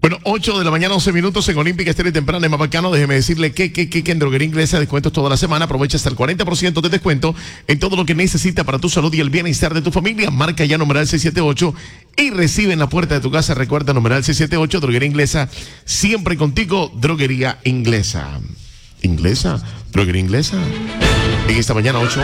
Bueno, 8 de la mañana, 11 minutos en Olímpica Estéreo y Temprana en Mapacano. Déjeme decirle que en Droguería Inglesa descuentos toda la semana. Aprovecha hasta el 40% de descuento en todo lo que necesita para tu salud y el bienestar de tu familia. Marca ya numeral 678 y recibe en la puerta de tu casa. Recuerda numeral 678, Droguería Inglesa. Siempre contigo, Droguería Inglesa. ¿Inglesa? ¿Droguería Inglesa? En esta mañana, 8-11.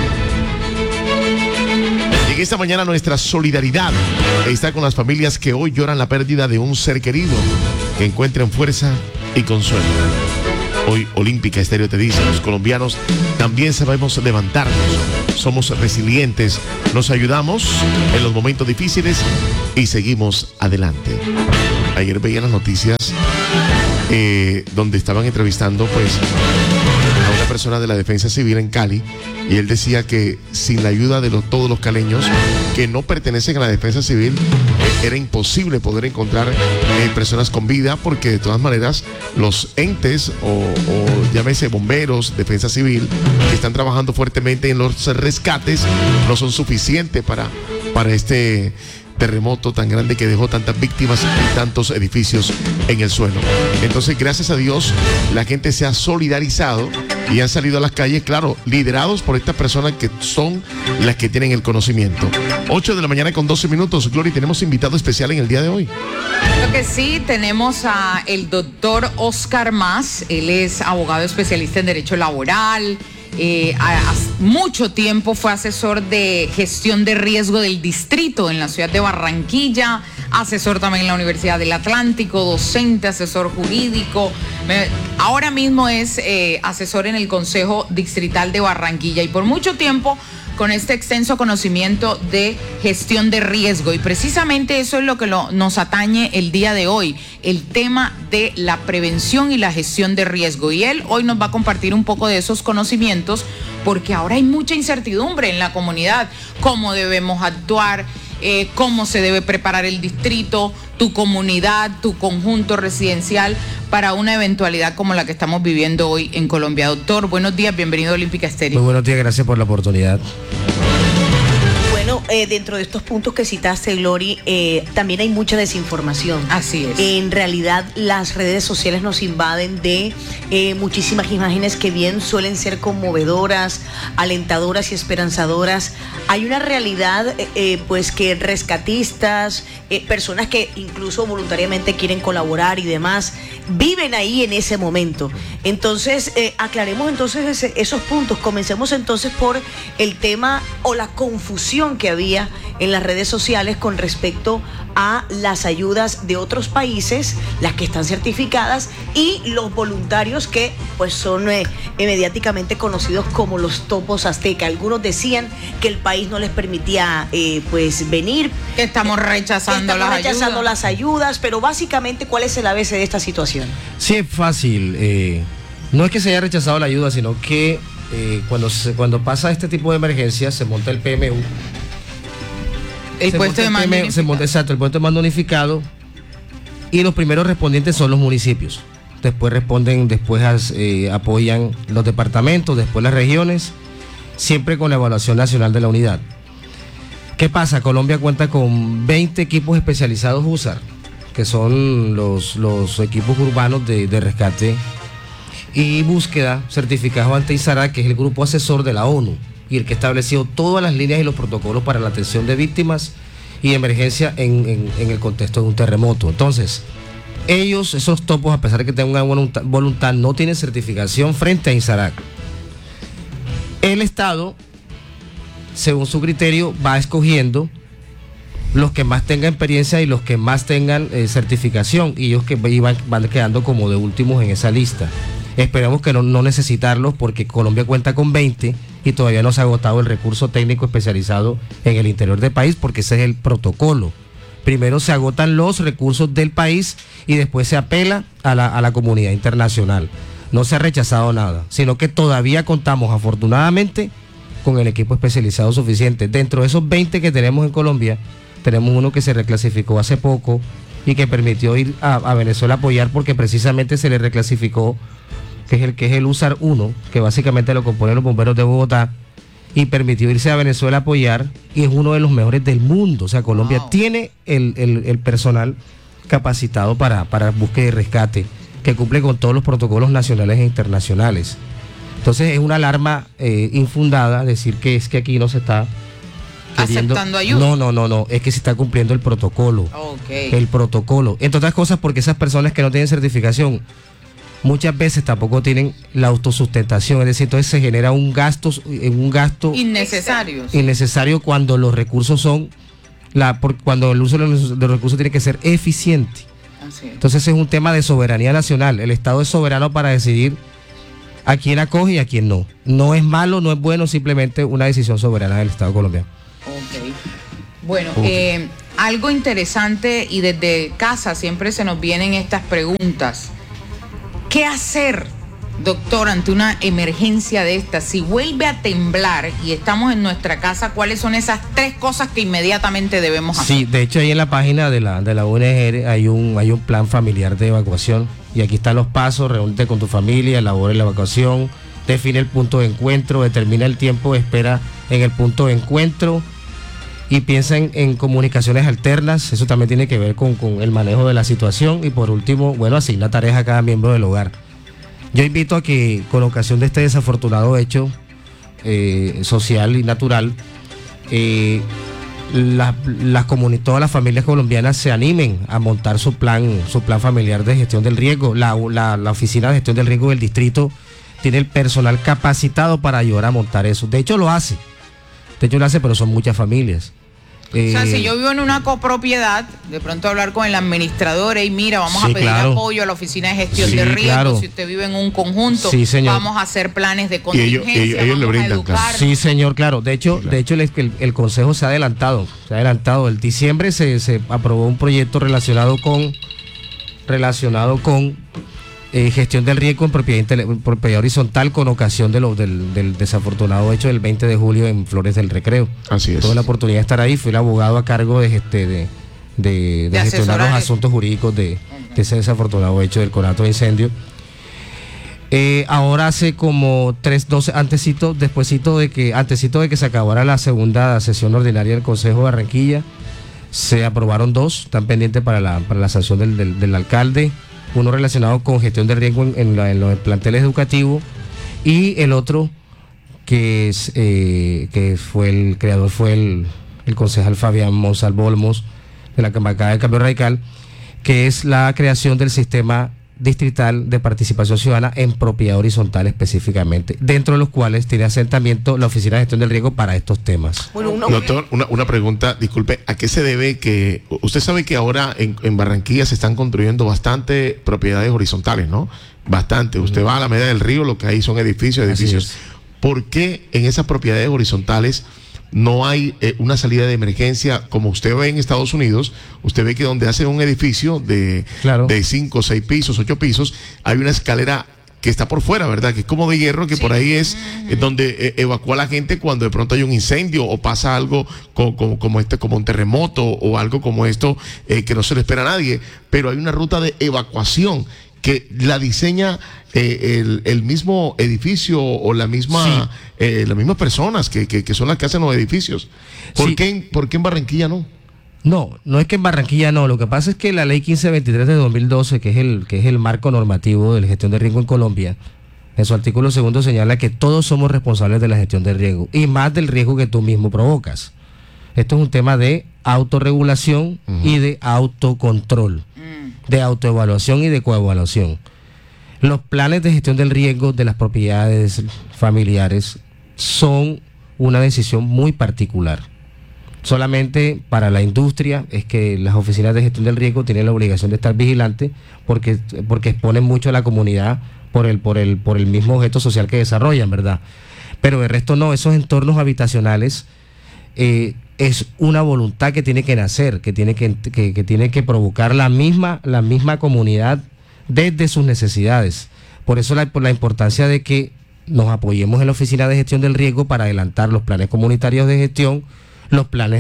En esta mañana nuestra solidaridad está con las familias que hoy lloran la pérdida de un ser querido, que encuentren fuerza y consuelo. Hoy Olímpica Estéreo te dice, los colombianos también sabemos levantarnos, somos resilientes, nos ayudamos en los momentos difíciles y seguimos adelante. Ayer veía las noticias donde estaban entrevistando pues a una persona de la Defensa Civil en Cali, y él decía que sin la ayuda de todos los caleños que no pertenecen a la Defensa Civil, era imposible poder encontrar personas con vida, porque de todas maneras los entes o llámese bomberos, Defensa Civil, que están trabajando fuertemente en los rescates, no son suficientes para este terremoto tan grande que dejó tantas víctimas y tantos edificios en el suelo. Entonces, gracias a Dios, la gente se ha solidarizado y han salido a las calles, claro, liderados por estas personas que son las que tienen el conocimiento. 8 de la mañana con 12 minutos. Glory, tenemos invitado especial en el día de hoy. Lo que sí, tenemos a el doctor Oscar Mas. Él es abogado especialista en Derecho Laboral. Mucho tiempo fue asesor de gestión de riesgo del distrito en la ciudad de Barranquilla, asesor también en la Universidad del Atlántico, docente, asesor jurídico. Ahora mismo es asesor en el Consejo Distrital de Barranquilla y por mucho tiempo con este extenso conocimiento de gestión de riesgo, y precisamente eso es lo que nos atañe el día de hoy, el tema de la prevención y la gestión de riesgo, y él hoy nos va a compartir un poco de esos conocimientos, porque ahora hay mucha incertidumbre en la comunidad, cómo debemos actuar, cómo se debe preparar el distrito, tu comunidad, tu conjunto residencial para una eventualidad como la que estamos viviendo hoy en Colombia. Doctor, buenos días, bienvenido a Olímpica Estéreo. Muy buenos días, gracias por la oportunidad. Bueno, dentro de estos puntos que citaste, Glory, también hay mucha desinformación. Así es. En realidad, las redes sociales nos invaden de muchísimas imágenes que bien suelen ser conmovedoras, alentadoras y esperanzadoras. Hay una realidad, pues, que rescatistas, personas que incluso voluntariamente quieren colaborar y demás, viven ahí en ese momento. Entonces, aclaremos entonces esos puntos. Comencemos entonces por el tema o la confusión que había en las redes sociales con respecto a las ayudas de otros países, las que están certificadas, y los voluntarios que pues son mediáticamente conocidos como los topos azteca. Algunos decían que el país no les permitía pues venir. Estamos rechazando las ayudas, pero básicamente, ¿cuál es el ABC de esta situación? Sí, es fácil. No es que se haya rechazado la ayuda, sino que cuando pasa este tipo de emergencias se monta el PMU. El puesto de mando unificado. Exacto, el puesto de mando unificado, y los primeros respondientes son los municipios. Después apoyan los departamentos, después las regiones, siempre con la evaluación nacional de la unidad. ¿Qué pasa? Colombia cuenta con 20 equipos especializados USAR, que son los equipos urbanos de rescate y búsqueda certificados ante ISARAC, que es el grupo asesor de la ONU y el que estableció todas las líneas y los protocolos para la atención de víctimas y emergencia en el contexto de un terremoto. Entonces, esos topos, a pesar de que tengan una voluntad, no tienen certificación frente a ISARAC. El Estado, según su criterio, va escogiendo los que más tengan experiencia y los que más tengan certificación, y ellos que van quedando como de últimos en esa lista. Esperemos que no necesitarlos, porque Colombia cuenta con 20 y todavía no se ha agotado el recurso técnico especializado en el interior del país, porque ese es el protocolo. Primero se agotan los recursos del país y después se apela a la comunidad internacional. No se ha rechazado nada, sino que todavía contamos, afortunadamente, con el equipo especializado suficiente. Dentro de esos 20 que tenemos en Colombia, tenemos uno que se reclasificó hace poco y que permitió ir a Venezuela a apoyar, porque precisamente se le reclasificó, que es el USAR 1, que básicamente lo componen los bomberos de Bogotá, y permitió irse a Venezuela a apoyar, y es uno de los mejores del mundo. O sea, Colombia tiene el personal capacitado para búsqueda y rescate, que cumple con todos los protocolos nacionales e internacionales. Entonces es una alarma infundada decir que es que aquí no se está aceptando ayuda. No, es que se está cumpliendo el protocolo. Okay. El protocolo. Entre otras cosas porque esas personas que no tienen certificación muchas veces tampoco tienen la autosustentación, es decir, entonces se genera un gasto innecesario cuando los recursos son cuando el uso de los recursos tiene que ser eficiente. Así es. Entonces es un tema de soberanía nacional. El Estado es soberano para decidir a quién acoge y a quién no. No es malo, no es bueno, simplemente una decisión soberana del Estado colombiano. Ok. Bueno, algo interesante, y desde casa siempre se nos vienen estas preguntas. ¿Qué hacer, doctor, ante una emergencia de estas? Si vuelve a temblar y estamos en nuestra casa, ¿cuáles son esas 3 cosas que inmediatamente debemos hacer? Sí, de hecho ahí en la página de la ONG hay un plan familiar de evacuación, y aquí están los pasos: reúnete con tu familia, elabora la evacuación, define el punto de encuentro, determina el tiempo de espera en el punto de encuentro y piensa en comunicaciones alternas. Eso también tiene que ver con el manejo de la situación. Y por último, bueno, asigna tareas a cada miembro del hogar. Yo invito a que, con ocasión de este desafortunado hecho social y natural, todas las familias colombianas se animen a montar su plan familiar de gestión del riesgo. La oficina de gestión del riesgo del distrito tiene el personal capacitado para ayudar a montar eso. De hecho lo hace, pero son muchas familias. O sea, si yo vivo en una copropiedad, de pronto hablar con el administrador y mira, vamos a pedir apoyo a la oficina de gestión de riesgo. Claro. Si usted vive en un conjunto, vamos a hacer planes de contingencia, ellos le brindan, claro. Sí, señor, claro. De hecho, el Consejo se ha adelantado. El diciembre se aprobó un proyecto relacionado con gestión del riesgo en propiedad horizontal, con ocasión del desafortunado hecho del 20 de julio en Flores del Recreo. Así es. Tuve la oportunidad de estar ahí, fui el abogado a cargo de gestionar los asuntos jurídicos de ese desafortunado hecho del conato de incendio. Ahora hace como 3-12 antesito de que se acabara la segunda sesión ordinaria del Consejo de Barranquilla, se aprobaron 2, están pendientes para la sanción del alcalde. Uno relacionado con gestión de riesgo en los planteles educativos, y el otro que fue el creador, fue el concejal Fabián Monsalvo Olmos, de la bancada de Cambio Radical, que es la creación del sistema distrital de participación ciudadana en propiedad horizontal específicamente, dentro de los cuales tiene asentamiento la Oficina de Gestión del Riesgo para estos temas. Bueno, doctor, una pregunta, disculpe, ¿a qué se debe que usted sabe que ahora en Barranquilla se están construyendo bastante propiedades horizontales, ¿no? Bastante. Usted va a la media del río, lo que hay son edificios. ¿Por qué en esas propiedades horizontales no hay una salida de emergencia como usted ve en Estados Unidos? Usted ve que donde hacen un edificio de 5, 6 pisos, 8 pisos, hay una escalera que está por fuera, ¿verdad? Que es como de hierro, que por ahí es donde evacúa a la gente cuando de pronto hay un incendio o pasa algo como un terremoto o algo como esto, que no se le espera a nadie. Pero hay una ruta de evacuación que la diseña el mismo edificio o las mismas personas que son las que hacen los edificios. ¿Por qué en Barranquilla no? No es que en Barranquilla no. Lo que pasa es que la ley 1523 de 2012, que es el marco normativo de la gestión de riesgo en Colombia, en su artículo 2 señala que todos somos responsables de la gestión de riesgo, y más del riesgo que tú mismo provocas. Esto es un tema de autorregulación y de autocontrol, de autoevaluación y de coevaluación. Los planes de gestión del riesgo de las propiedades familiares son una decisión muy particular. Solamente para la industria es que las oficinas de gestión del riesgo tienen la obligación de estar vigilantes porque exponen mucho a la comunidad por el mismo objeto social que desarrollan, ¿verdad? Pero de resto no, esos entornos habitacionales es una voluntad que tiene que nacer, que tiene que provocar la misma comunidad desde sus necesidades. Por eso la importancia de que nos apoyemos en la Oficina de Gestión del Riesgo para adelantar los planes comunitarios de gestión, los planes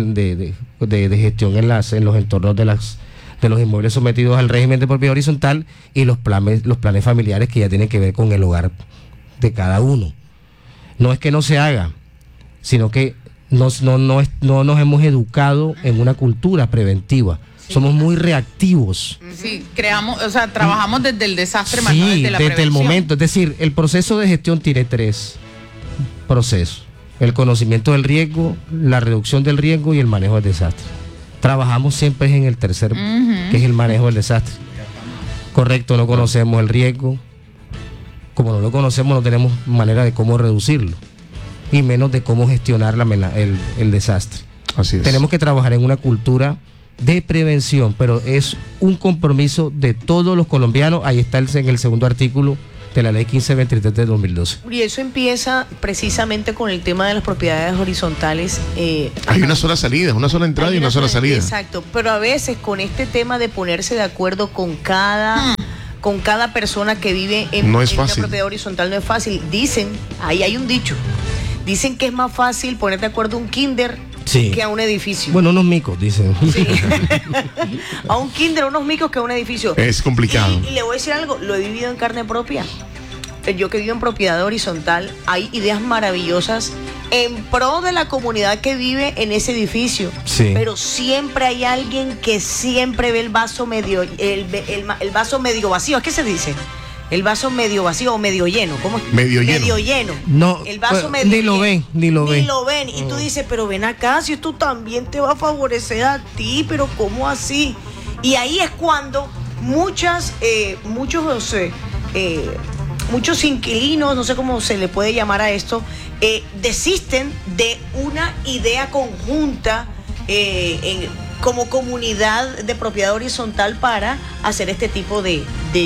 de gestión en los entornos de los inmuebles sometidos al régimen de propiedad horizontal, y los planes familiares que ya tienen que ver con el hogar de cada uno. No es que no se haga, sino que no nos hemos educado en una cultura preventiva. Somos muy reactivos. Sí, trabajamos desde el desastre, más Sí, no desde la desde el prevención. momento. Es decir, el proceso de gestión tiene 3 procesos: el conocimiento del riesgo, la reducción del riesgo y el manejo del desastre. Trabajamos siempre en el tercer, que es el manejo del desastre. Correcto, no conocemos el riesgo. Como no lo conocemos, no tenemos manera de cómo reducirlo, y menos de cómo gestionar el desastre. Así es. Tenemos que trabajar en una cultura de prevención, pero es un compromiso de todos los colombianos. Ahí está en el segundo artículo de la ley 1523 de 2012. Y eso empieza precisamente con el tema de las propiedades horizontales. Hay una sola salida, una sola entrada y una sola salida. Exacto, pero a veces con este tema de ponerse de acuerdo con cada persona que vive en No es una fácil. propiedad horizontal no es fácil. Dicen, ahí hay un dicho, dicen que es más fácil poner de acuerdo un kinder Sí. que a un edificio. Bueno, unos micos, dicen. Sí. A un kinder, a unos micos que a un edificio. Es complicado. Y le voy a decir algo, lo he vivido en carne propia. Yo que vivo en propiedad horizontal, hay ideas maravillosas en pro de la comunidad que vive en ese edificio. Sí. Pero siempre hay alguien que siempre ve el vaso medio, el vaso medio vacío. ¿Qué se dice? El vaso medio vacío o medio lleno. ¿Cómo? Medio lleno. Medio lleno. No, El vaso pues, medio ni lo lleno. ven, ni lo ven. Ni lo ven. Y tú dices, pero ven acá, si esto también te va a favorecer a ti, pero ¿cómo así? Y ahí es cuando muchos inquilinos, no sé cómo se le puede llamar a esto, desisten de una idea conjunta como comunidad de propiedad horizontal para hacer este tipo de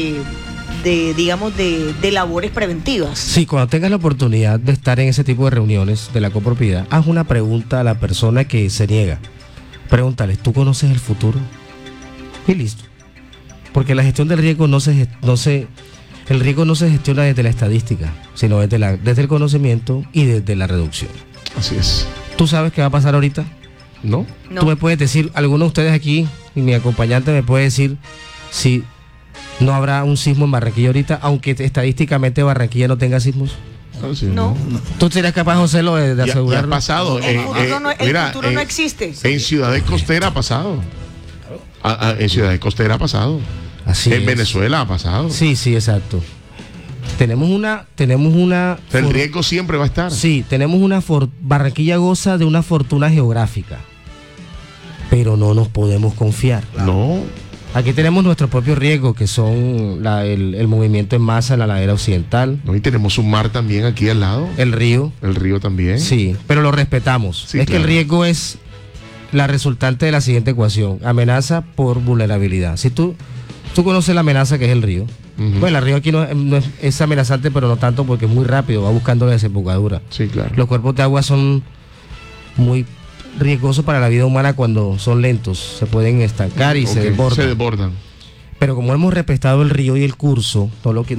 labores preventivas. Sí, cuando tengas la oportunidad de estar en ese tipo de reuniones de la copropiedad, haz una pregunta a la persona que se niega. Pregúntale, ¿tú conoces el futuro? Y listo. Porque la gestión del riesgo el riesgo no se gestiona desde la estadística, sino desde el conocimiento y desde la reducción. Así es. ¿Tú sabes qué va a pasar ahorita? ¿No? No. Tú me puedes decir, alguno de ustedes aquí, y mi acompañante me puede decir si no habrá un sismo en Barranquilla ahorita, aunque estadísticamente Barranquilla no tenga sismos. Así, No. ¿Tú serías capaz, José, de Ya ha asegurarlo? pasado. El futuro no existe. En Ciudad Costera ha pasado. En Ciudad Costera ha pasado. Así En es. Venezuela ha pasado. Sí, exacto. Tenemos una El riesgo siempre va a estar. Sí, tenemos Barranquilla goza de una fortuna geográfica, pero no nos podemos confiar. No. Aquí tenemos nuestro propio riesgo, que son el movimiento en masa en la ladera occidental, No, y tenemos un mar también aquí al lado. el río. El río también. Sí, pero lo respetamos. Sí, es que el claro. riesgo es la resultante de la siguiente ecuación: amenaza por vulnerabilidad. Si tú conoces la amenaza que es el río. Ujú. Bueno, el río aquí no es amenazante, pero no tanto porque es muy rápido, va buscando la desembocadura. Sí, claro. Los cuerpos de agua son muy riesgosos para la vida humana cuando son lentos, se pueden estancar y se Ok, desbordan. Se desbordan. Pero como hemos respetado el río y el curso,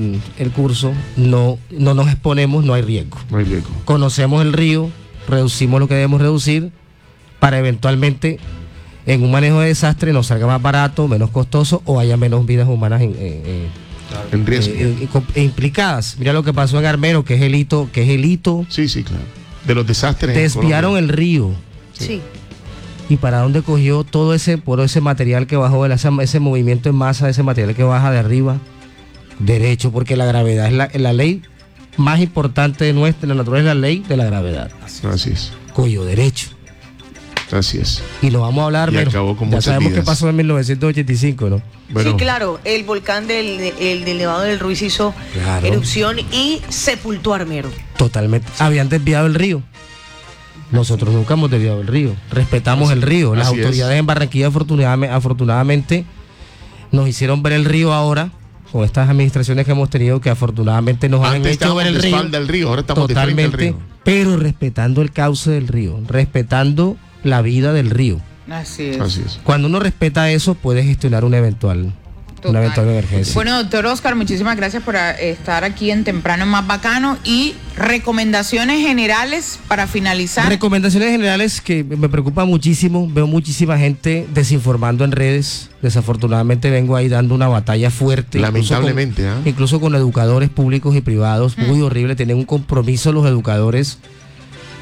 no nos exponemos, no hay riesgo. No hay riesgo. Conocemos el río, reducimos lo que debemos reducir para eventualmente en un manejo de desastre nos salga más barato, menos costoso o haya menos vidas humanas En riesgo. implicadas. Mira lo que pasó en Armero, que es el hito. Sí, claro. De los desastres. en Desviaron Colombia. el río. Sí. ¿Y para dónde cogió todo ese material que bajó, ese movimiento en masa, ese material que baja de arriba? Derecho, porque la gravedad es la ley más importante de la naturaleza, es la ley de la gravedad. Así es. Cogió derecho. Así es. Y lo vamos a hablar, Y pero acabó con ya muchas sabemos vidas. qué pasó en 1985, ¿no? Bueno, Sí, claro, el volcán del Nevado del Ruiz hizo Claro. erupción y sepultó a Armero. Totalmente. Habían desviado el río. Nosotros nunca hemos desviado el río. Respetamos el río. Las así es. autoridades en Barranquilla afortunadamente nos hicieron ver el río ahora, con estas administraciones que hemos tenido, que afortunadamente nos han antes hecho estábamos ver el de río. espalda al río, ahora estamos de frente Totalmente, al río. pero respetando el cauce del río, respetando la vida del río. Así es. Así es. Cuando uno respeta eso, puede gestionar una eventual Total. emergencia. Bueno, doctor Oscar, muchísimas gracias por estar aquí en Temprano Más Bacano y recomendaciones generales para finalizar. Recomendaciones generales que me preocupa muchísimo. Veo muchísima gente desinformando en redes. Desafortunadamente vengo ahí dando una batalla fuerte. Lamentablemente, Incluso con educadores públicos y privados. Muy horrible. Tienen un compromiso los educadores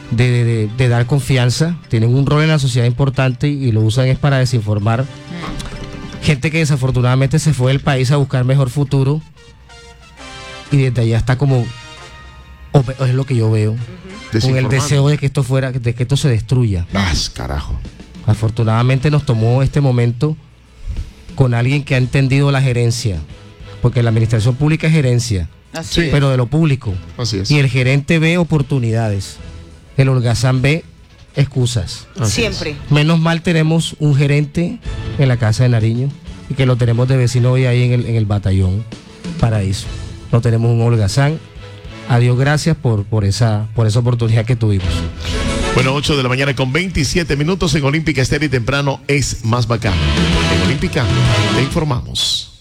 de dar confianza. Tienen un rol en la sociedad importante y lo usan es para desinformar. gente que desafortunadamente se fue del país a buscar mejor futuro y desde allá está como, o es lo que yo veo, con el deseo de que esto fuera, de que esto se destruya. Carajo. Afortunadamente nos tomó este momento con alguien que ha entendido la gerencia, porque la administración pública es gerencia, Así pero de lo público. Así es. Y el gerente ve oportunidades, el holgazán ve excusas. Siempre. Menos mal tenemos un gerente en la Casa de Nariño y que lo tenemos de vecino hoy ahí en el batallón Paraíso. No tenemos un holgazán. A Dios gracias por esa oportunidad que tuvimos. Bueno, 8 de la mañana con 27 minutos en Olímpica Estéreo y temprano es más bacán. En Olímpica te informamos.